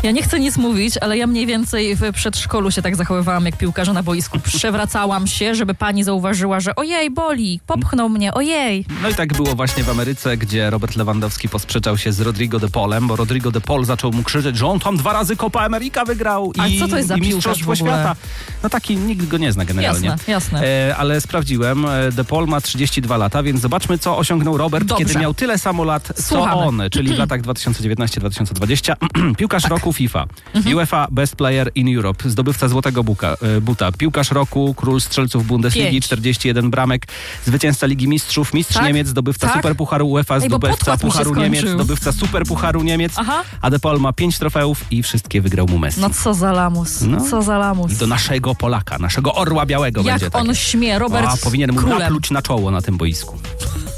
Ja nie chcę nic mówić, ale ja mniej więcej w przedszkolu się tak zachowywałam jak piłkarze na boisku. Przewracałam się, żeby pani zauważyła, że ojej, boli, popchnął mnie, ojej. No i tak było właśnie w Ameryce, gdzie Robert Lewandowski posprzeczał się z Rodrigo de Paulem, bo Rodrigo de Paul zaczął mu krzyczeć, że on tam 2 razy Copa America wygrał A co to jest za i piłkarz mistrzostwo w ogóle? świata. No taki, nikt go nie zna generalnie. Jasne. Ale sprawdziłem, de Paul ma 32 lata, więc zobaczmy, co osiągnął Robert, Dobrze. kiedy miał tyle samo lat, Słuchamy. co on, czyli w latach 2019-2020. Piłkarz roku FIFA, UEFA Best Player in Europe, zdobywca złotego buta, piłkarz roku, król strzelców Bundesligi, 5. 41 bramek, zwycięzca Ligi Mistrzów, mistrz Tak? Niemiec, zdobywca Tak? Superpucharu UEFA, Ej, bo zdobywca podkład mi się Pucharu Niemiec, skończył. zdobywca Superpucharu Niemiec, Aha. a de Paul ma 5 trofeów i wszystkie wygrał mu Messi. No co za lamus, No. co za lamus. I do naszego Polaka, naszego orła białego Jak będzie on takie. śmie, Robert Powinien mu królem. napluć na czoło na tym boisku.